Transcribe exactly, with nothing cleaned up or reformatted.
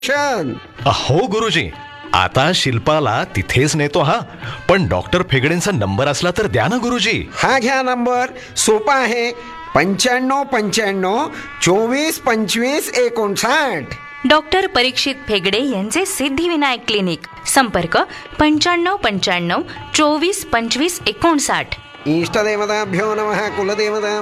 हो गुरुजी, आता शिल्पाला तिथेच नेतो हा. पण डॉक्टर फेगडेंचा नंबर असला तर द्या ना गुरुजी. हा घ्या नंबर, सोपा आहे. पंच्याण्णव पंच्याण्णव चोवीस पंचवीस एकोणसाठ. डॉक्टर परीक्षित फेगडे यांचे सिद्धिविनायक क्लिनिक. संपर्क पंच्याण्णव पंच्याण्णव चोवीस पंचवीस एकोणसाठ. इष्टदेवताभ्यो नमः. कुलदेवता